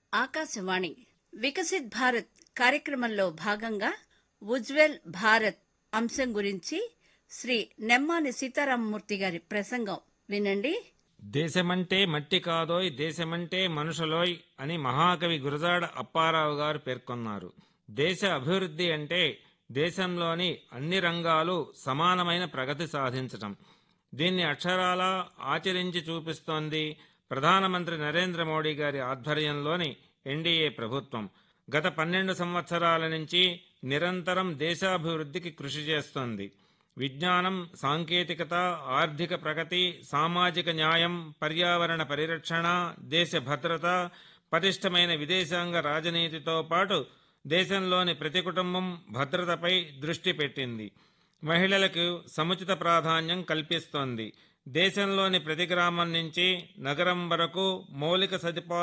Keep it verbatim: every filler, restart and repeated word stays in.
ఆకాశవాణి వికసిత్ భారత్ కార్యక్రమంలో భాగంగా ఉజ్వల్ భారత్ అంశం గురించి శ్రీ నెమ్మాని సీతారామమూర్తి గారి ప్రసంగం వినండి. దేశమంటే మట్టి కాదోయ్, దేశమంటే మనుషులోయ్ అని మహాకవి గురజాడ అప్పారావు గారు పేర్కొన్నారు. దేశ అభివృద్ధి అంటే దేశంలోని అన్ని రంగాలు సమానమైన ప్రగతి సాధించటం. దీన్ని అక్షరాలా ఆచరించి చూపిస్తోంది ప్రధానమంత్రి నరేంద్ర మోడీ గారి ఆధ్వర్యంలోని ఎన్డీఏ ప్రభుత్వం. గత పన్నెండు సంవత్సరాల నుంచి నిరంతరం దేశాభివృద్ధికి కృషి చేస్తోంది. విజ్ఞానం, సాంకేతికత, ఆర్థిక ప్రగతి, సామాజిక న్యాయం, పర్యావరణ పరిరక్షణ, దేశ భద్రత, పటిష్టమైన విదేశాంగ రాజనీతితో పాటు దేశంలోని ప్రతి కుటుంబం భద్రతపై దృష్టి పెట్టింది. మహిళలకు సముచిత ప్రాధాన్యం కల్పిస్తోంది. దేశంలోని ప్రతి గ్రామం నుంచి నగరం వరకు మౌలిక సదుపాయాలు